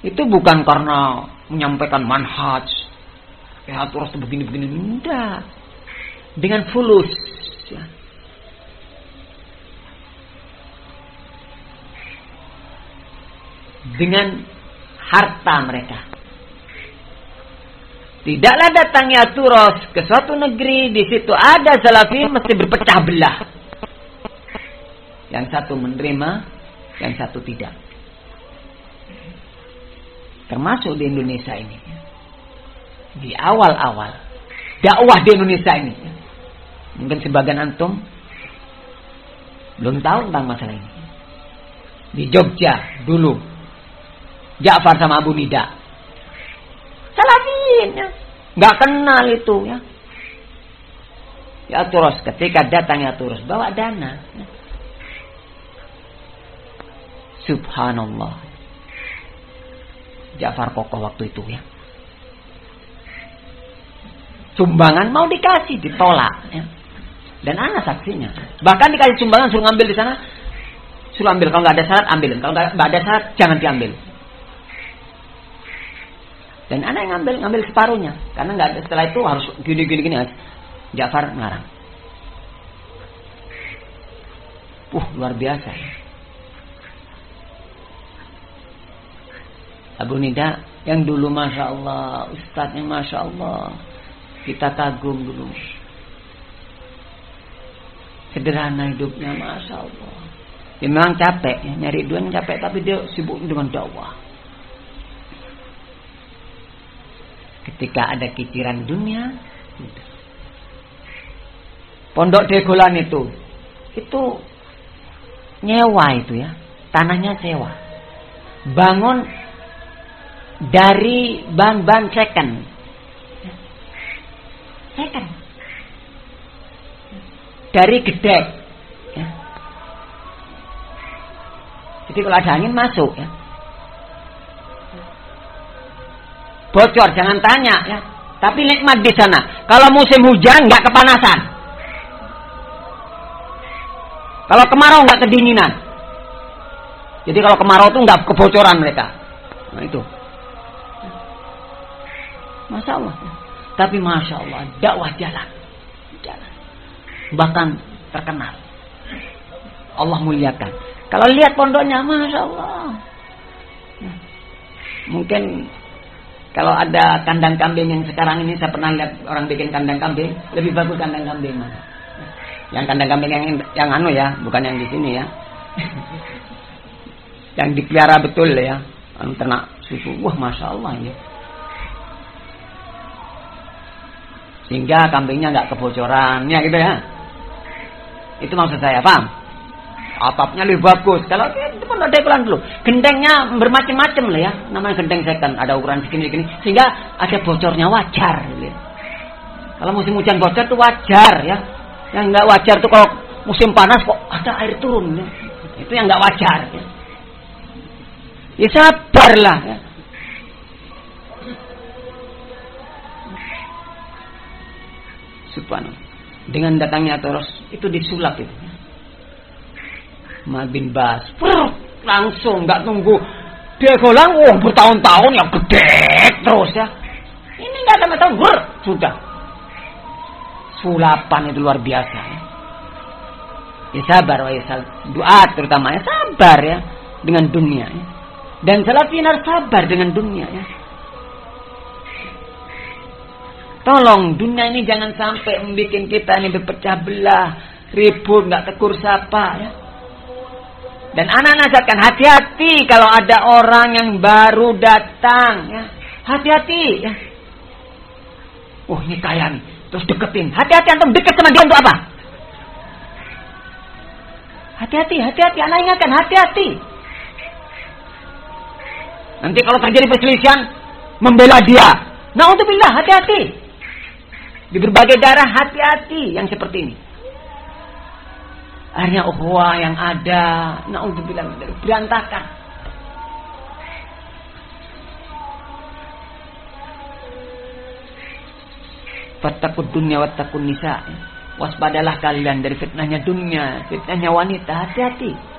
Itu bukan karena menyampaikan manhaj. Terus begini-begini. Tidak. Dengan fulus. Ya. Dengan harta mereka. Tidaklah datangnya turos ke suatu negeri, di situ ada salafin mesti berpecah belah. Yang satu menerima, yang satu tidak. Termasuk di Indonesia ini. Di awal-awal dakwah di Indonesia ini. Mungkin sebagian antum belum tahu tentang masalah ini. Di Jogja dulu Ja'far sama Abu Nida salafin ya. Gak kenal itu ya. Ya terus ketika datang ya terus bawa dana ya. Subhanallah. Ja'far kokoh waktu itu ya. Sumbangan mau dikasih ditolak ya. Dan anak saksinya. Bahkan dikasih sumbangan suruh ngambil di sana, suruh ambil. Kalau nggak ada syarat ambilin. Kalau nggak ada syarat jangan diambil. Dan anak yang ngambil separuhnya. Karena nggak ada, setelah itu harus gini. Ja'far ngarang. Luar biasa. Abu Nida yang dulu Masya Allah, ustadznya Masya Allah, kita kagum dulu. Sederhana hidupnya Masya Allah. Dia memang capek ya, nyari duit capek, tapi dia sibuk dengan dakwah. Ketika ada kiciran dunia, Pondok Degolan itu nyewa itu ya, tanahnya sewa, bangun dari bahan-bahan second, dari gedek ya. Jadi kalau ada angin masuk ya, bocor jangan tanya ya. Tapi nikmat di sana. Kalau musim hujan nggak kepanasan. Kalau kemarau nggak kedinginan. Jadi kalau kemarau tuh nggak kebocoran mereka. Nah itu. Masya Allah. Tapi Masya Allah dakwah jalan. Bahkan terkenal. Allah muliakan. Kalau lihat pondoknya Masya Allah. Mungkin kalau ada kandang kambing yang sekarang ini, saya pernah lihat orang bikin kandang kambing, lebih bagus kandang kambing mana? Yang kandang kambing yang anu ya, bukan yang di sini ya. Yang dipelihara betul ya, ternak susu. Wah, Masya Allah ya. Sehingga kambingnya nggak kebocoran, ya gitu ya. Itu maksud saya, paham? Atapnya lebih bagus. Kalau itu pun ada ukuran dulu. Gendengnya bermacam-macam lah ya. Namanya gendeng second. Ada ukuran segini-segini. Sehingga ada bocornya wajar. Ya. Kalau musim hujan bocor itu wajar ya. Yang nggak wajar itu kalau musim panas kok ada air turun. Ya. Itu yang nggak wajar. Ya, ya sabarlah. Ya. Subhanallah. Dengan datangnya terus itu disulap itu. Mal bin Bas langsung nggak tunggu Degolan bertahun-tahun ya gede terus ya. Ini nggak sampai tahun sudah sulapan itu luar biasa ya. Ya sabar ya doa terutama ya sabar ya dengan dunia ya. Dan salafin harus sabar dengan dunia ya. Tolong dunia ini jangan sampai membuat kita ini berpecah belah, ribut, nggak tegur sapa ya. Dan anak nasihatkan hati-hati kalau ada orang yang baru datang ya. Hati-hati ya. Oh ini kaya nih. Terus deketin. Hati-hati antum deket sama dia untuk apa? Hati-hati, anak ingatkan hati-hati. Nanti kalau terjadi perselisihan membela dia. Na'udzubillah, hati-hati. Di berbagai daerah hati-hati yang seperti ini. Akhirnya ukhuwah yang ada na'udzubillah berantakan. Fattaqud dunya wattaqun nisa. Waspadalah kalian dari fitnahnya dunia, fitnahnya wanita, hati-hati.